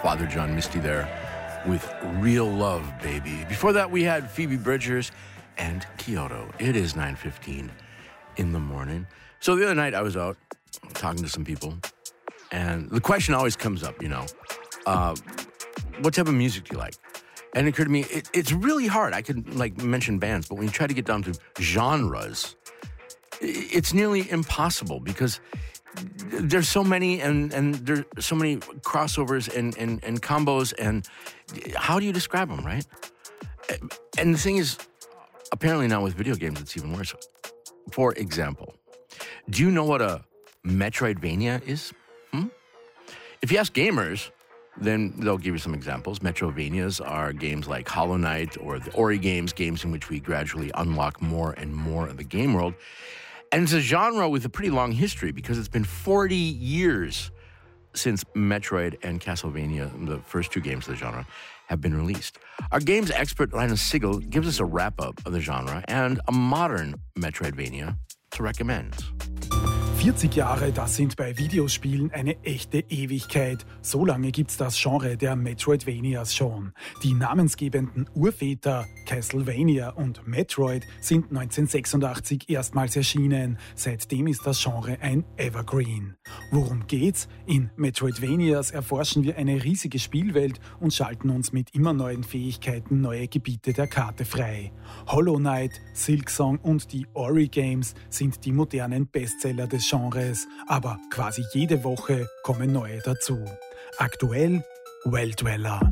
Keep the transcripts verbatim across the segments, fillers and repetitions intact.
Father John Misty there with Real Love, Baby. Before that, we had Phoebe Bridgers and Kyoto. It is nine fifteen in the morning. So the other night I was out talking to some people, and the question always comes up, you know, uh, what type of music do you like? And it occurred to me, it, it's really hard. I could like mention bands, but when you try to get down to genres, it's nearly impossible because there's so many and, and there's so many crossovers and, and, and combos, and how do you describe them, right? And the thing is, apparently now with video games, it's even worse. For example, do you know what a Metroidvania is? Hmm? If you ask gamers, then they'll give you some examples. Metrovanias are games like Hollow Knight or the Ori games, games in which we gradually unlock more and more of the game world. And it's a genre with a pretty long history because it's been forty years since Metroid and Castlevania, the first two games of the genre, have been released. Our games expert Linus Sigel gives us a wrap-up of the genre and a modern Metroidvania to recommend. vierzig Jahre, das sind bei Videospielen eine echte Ewigkeit. So lange gibt's das Genre der Metroidvanias schon. Die namensgebenden Urväter Castlevania und Metroid sind neunzehnhundertsechsundachtzig erstmals erschienen. Seitdem ist das Genre ein Evergreen. Worum geht's? In Metroidvanias erforschen wir eine riesige Spielwelt und schalten uns mit immer neuen Fähigkeiten neue Gebiete der Karte frei. Hollow Knight, Silksong und die Ori Games sind die modernen Bestseller des Genres, aber quasi jede Woche kommen neue dazu. Aktuell Welldweller.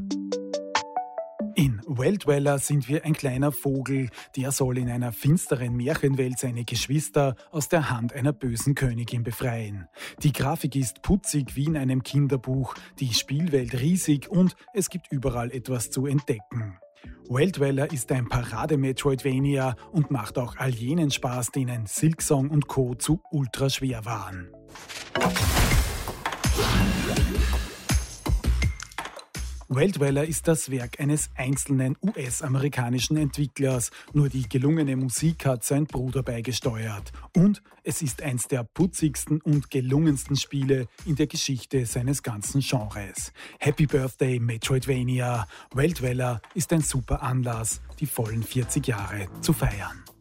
In Welldweller sind wir ein kleiner Vogel, der soll in einer finsteren Märchenwelt seine Geschwister aus der Hand einer bösen Königin befreien. Die Grafik ist putzig wie in einem Kinderbuch, die Spielwelt riesig und es gibt überall etwas zu entdecken. Welldweller ist ein Parade-Metroidvania und macht auch all jenen Spaß, denen Silksong und Co. zu ultraschwer waren. Welldweller ist das Werk eines einzelnen U S-amerikanischen Entwicklers, nur die gelungene Musik hat sein Bruder beigesteuert. Und es ist eins der putzigsten und gelungensten Spiele in der Geschichte seines ganzen Genres. Happy Birthday Metroidvania! Welldweller ist ein super Anlass, die vollen vierzig Jahre zu feiern.